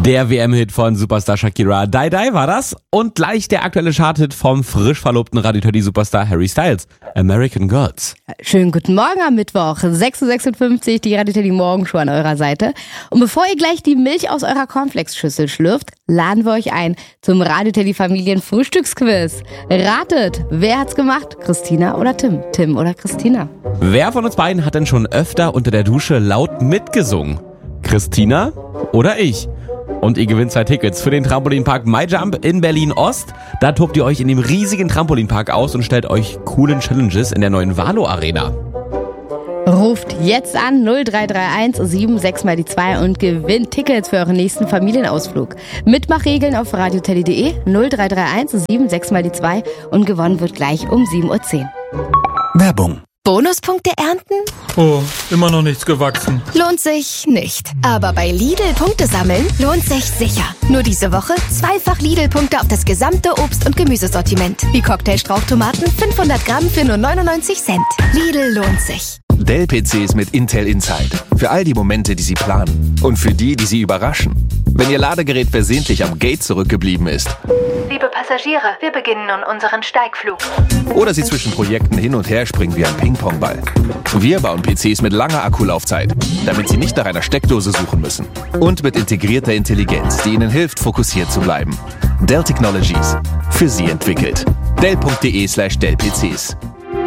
Der WM-Hit von Superstar Shakira, Die Die war das. Und gleich der aktuelle Charthit vom frisch verlobten Radio-Teddy-Superstar Harry Styles, American Girls. Schönen guten Morgen am Mittwoch, 6.56 Uhr, die Radio-Teddy-Morgenshow an eurer Seite. Und bevor ihr gleich die Milch aus eurer Cornflakes-Schüssel schlürft, laden wir euch ein zum Radio-Teddy-Familien-Frühstücksquiz. Ratet, wer hat's gemacht? Christina oder Tim? Tim oder Christina? Wer von uns beiden hat denn schon öfter unter der Dusche laut mitgesungen? Christina oder ich? Und ihr gewinnt 2 Tickets für den Trampolinpark MyJump in Berlin-Ost. Da tobt ihr euch in dem riesigen Trampolinpark aus und stellt euch coolen Challenges in der neuen Valo-Arena. Ruft jetzt an 0331 76 mal die 2 und gewinnt Tickets für euren nächsten Familienausflug. Mitmachregeln auf radioteddy.de 0331 76 mal die 2 und gewonnen wird gleich um 7.10 Uhr. Werbung. Bonuspunkte ernten? Oh, immer noch nichts gewachsen. Lohnt sich nicht. Aber bei Lidl Punkte sammeln lohnt sich sicher. Nur diese Woche 2-fach Lidl-Punkte auf das gesamte Obst- und Gemüsesortiment. Wie Cocktailstrauchtomaten 500 Gramm für nur 99 Cent. Lidl lohnt sich. Dell-PCs mit Intel Inside. Für all die Momente, die Sie planen. Und für die Sie überraschen. Wenn Ihr Ladegerät versehentlich am Gate zurückgeblieben ist. Liebe Passagiere, wir beginnen nun unseren Steigflug. Oder Sie zwischen Projekten hin und her springen wie ein Ping-Pong-Ball. Wir bauen PCs mit langer Akkulaufzeit, damit Sie nicht nach einer Steckdose suchen müssen. Und mit integrierter Intelligenz, die Ihnen hilft, fokussiert zu bleiben. Dell Technologies. Für Sie entwickelt. Dell.de/Dell-PCs.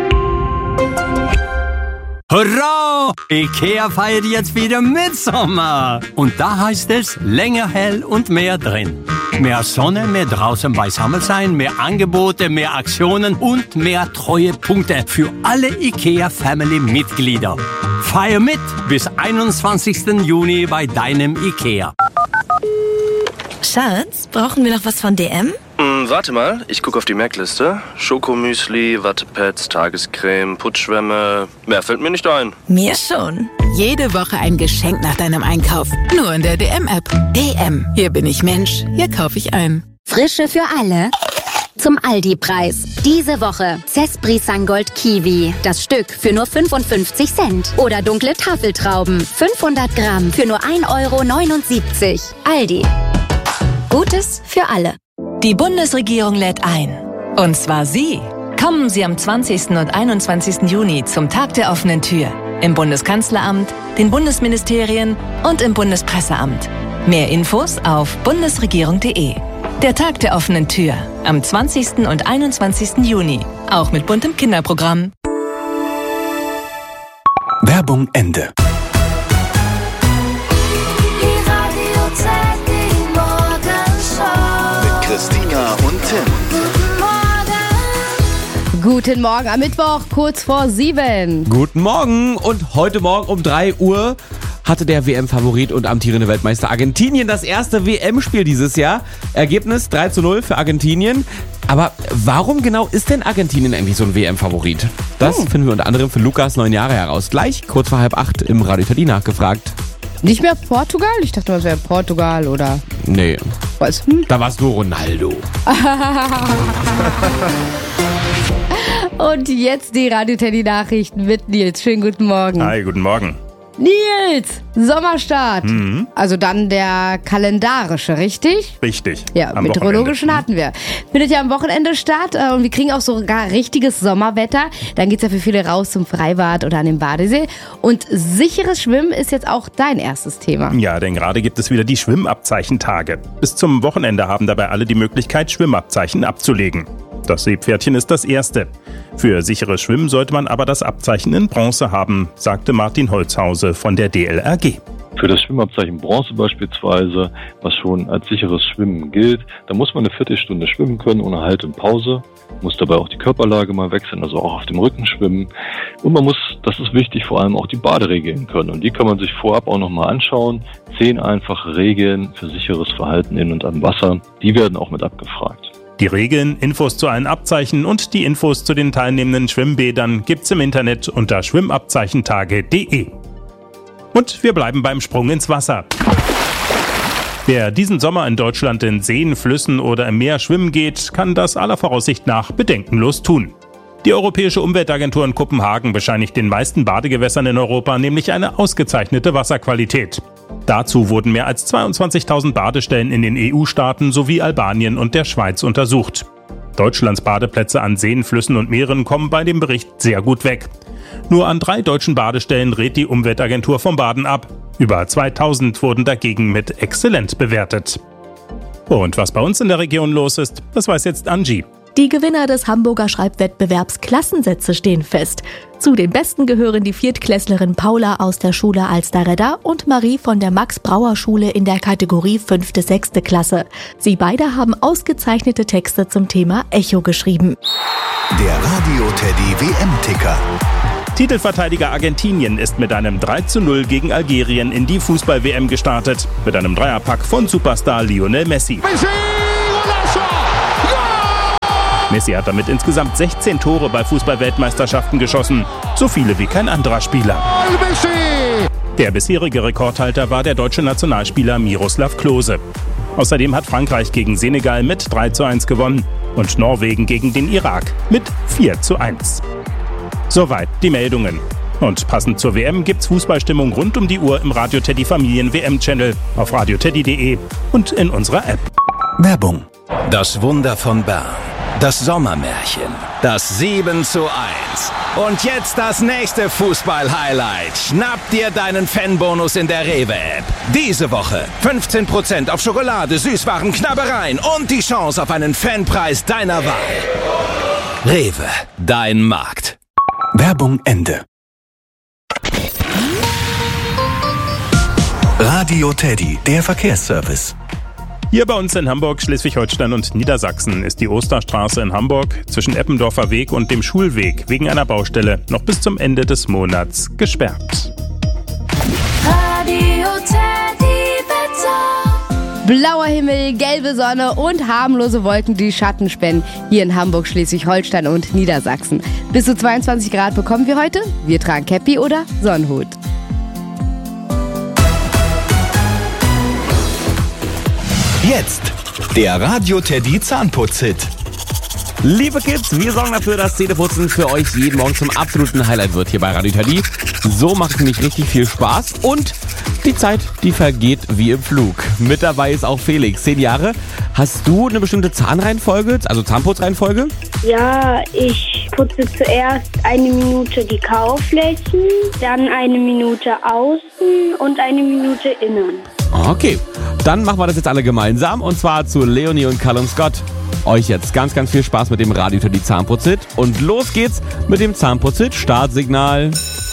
Hurra! IKEA feiert jetzt wieder Mitsommer. Und da heißt es, länger hell und mehr drin. Mehr Sonne, mehr draußen beisammen sein, mehr Angebote, mehr Aktionen und mehr Treuepunkte für alle IKEA-Family-Mitglieder. Feier mit bis 21. Juni bei deinem IKEA. Schatz, brauchen wir noch was von DM? Warte mal, ich gucke auf die Merkliste. Schokomüsli, Wattepads, Tagescreme, Putzschwämme. Mehr fällt mir nicht ein. Mir schon. Jede Woche ein Geschenk nach deinem Einkauf. Nur in der DM-App. DM. Hier bin ich Mensch. Hier kaufe ich ein. Frische für alle. Zum Aldi-Preis. Diese Woche Cespri Sangold Kiwi. Das Stück für nur 55 Cent. Oder dunkle Tafeltrauben. 500 Gramm für nur 1,79 €. Aldi. Gutes für alle. Die Bundesregierung lädt ein. Und zwar Sie. Kommen Sie am 20. und 21. Juni zum Tag der offenen Tür. Im Bundeskanzleramt, den Bundesministerien und im Bundespresseamt. Mehr Infos auf bundesregierung.de. Der Tag der offenen Tür. Am 20. und 21. Juni. Auch mit buntem Kinderprogramm. Werbung Ende. Christina und Tim. Guten Morgen am Mittwoch, kurz vor 7. Guten Morgen und heute Morgen um 3 Uhr hatte der WM-Favorit und amtierende Weltmeister Argentinien das erste WM-Spiel dieses Jahr. Ergebnis 3:0 für Argentinien. Aber warum genau ist denn Argentinien eigentlich so ein WM-Favorit? Das finden wir unter anderem für Lukas 9 Jahre heraus. Gleich kurz vor 7:30 im Radio Teddy nachgefragt. Nicht mehr Portugal? Ich dachte, das wäre Portugal oder... Nee. Was? Da war es nur Ronaldo. Und jetzt die Radio-Teddy-Nachrichten mit Nils. Schönen guten Morgen. Hi, guten Morgen. Nils, Sommerstart. Also dann der kalendarische, richtig? Richtig. Ja, am meteorologischen Wochenende. hatten wir. Findet ja am Wochenende statt und wir kriegen auch sogar richtiges Sommerwetter. Dann geht's ja für viele raus zum Freibad oder an den Badesee. Und sicheres Schwimmen ist jetzt auch dein erstes Thema. Ja, denn gerade gibt es wieder die Schwimmabzeichentage. Bis zum Wochenende haben dabei alle die Möglichkeit, Schwimmabzeichen abzulegen. Das Seepferdchen ist das erste. Für sicheres Schwimmen sollte man aber das Abzeichen in Bronze haben, sagte Martin Holzhause von der DLRG. Für das Schwimmabzeichen Bronze beispielsweise, was schon als sicheres Schwimmen gilt, da muss man eine Viertelstunde schwimmen können ohne Halt und Pause, muss dabei auch die Körperlage mal wechseln, also auch auf dem Rücken schwimmen. Und man muss, das ist wichtig, vor allem auch die Baderegeln können. Und die kann man sich vorab auch nochmal anschauen. 10 einfache Regeln für sicheres Verhalten in und am Wasser, die werden auch mit abgefragt. Die Regeln, Infos zu allen Abzeichen und die Infos zu den teilnehmenden Schwimmbädern gibt's im Internet unter schwimmabzeichentage.de. Und wir bleiben beim Sprung ins Wasser. Wer diesen Sommer in Deutschland in Seen, Flüssen oder im Meer schwimmen geht, kann das aller Voraussicht nach bedenkenlos tun. Die Europäische Umweltagentur in Kopenhagen bescheinigt den meisten Badegewässern in Europa nämlich eine ausgezeichnete Wasserqualität. Dazu wurden mehr als 22.000 Badestellen in den EU-Staaten sowie Albanien und der Schweiz untersucht. Deutschlands Badeplätze an Seen, Flüssen und Meeren kommen bei dem Bericht sehr gut weg. Nur an 3 deutschen Badestellen rät die Umweltagentur vom Baden ab. Über 2000 wurden dagegen mit exzellent bewertet. Und was bei uns in der Region los ist, das weiß jetzt Angie. Die Gewinner des Hamburger Schreibwettbewerbs Klassensätze stehen fest. Zu den Besten gehören die Viertklässlerin Paula aus der Schule Alsterredda und Marie von der Max-Brauer-Schule in der Kategorie 5. bis 6. Klasse. Sie beide haben ausgezeichnete Texte zum Thema Echo geschrieben. Der Radio-Teddy WM-Ticker. Titelverteidiger Argentinien ist mit einem 3:0 gegen Algerien in die Fußball-WM gestartet. Mit einem Dreierpack von Superstar Lionel Messi. Messi hat damit insgesamt 16 Tore bei Fußball-Weltmeisterschaften geschossen. So viele wie kein anderer Spieler. Der bisherige Rekordhalter war der deutsche Nationalspieler Miroslav Klose. Außerdem hat Frankreich gegen Senegal mit 3:1 gewonnen und Norwegen gegen den Irak mit 4:1. Soweit die Meldungen. Und passend zur WM gibt's Fußballstimmung rund um die Uhr im Radio Teddy Familien WM-Channel, auf radioteddy.de und in unserer App. Werbung. Das Wunder von Bern. Das Sommermärchen. Das 7:1. Und jetzt das nächste Fußball-Highlight. Schnapp dir deinen Fanbonus in der Rewe-App. Diese Woche 15% auf Schokolade, Süßwaren, Knabbereien und die Chance auf einen Fanpreis deiner Wahl. Rewe, dein Markt. Werbung Ende. Radio Teddy, der Verkehrsservice. Hier bei uns in Hamburg, Schleswig-Holstein und Niedersachsen ist die Osterstraße in Hamburg zwischen Eppendorfer Weg und dem Schulweg wegen einer Baustelle noch bis zum Ende des Monats gesperrt. Radio Teddy Wetter. Blauer Himmel, gelbe Sonne und harmlose Wolken, die Schatten spenden. Hier in Hamburg, Schleswig-Holstein und Niedersachsen. Bis zu 22 Grad bekommen wir heute. Wir tragen Käppi oder Sonnenhut. Jetzt der Radio Teddy Zahnputz-Hit. Liebe Kids, wir sorgen dafür, dass Zähneputzen für euch jeden Morgen zum absoluten Highlight wird hier bei Radio Teddy. So macht es nämlich richtig viel Spaß und die Zeit, die vergeht wie im Flug. Mit dabei ist auch Felix, 10 Jahre. Hast du eine bestimmte Zahnreihenfolge, also Zahnputzreihenfolge? Ja, ich putze zuerst 1 Minute die Kauflächen, dann 1 Minute außen und 1 Minute innen. Okay, dann machen wir das jetzt alle gemeinsam und zwar zu Leonie und Callum Scott. Euch jetzt ganz, ganz viel Spaß mit dem Radio Teddy Zahnputz-Hit und los geht's mit dem Zahnputz-Hit Startsignal.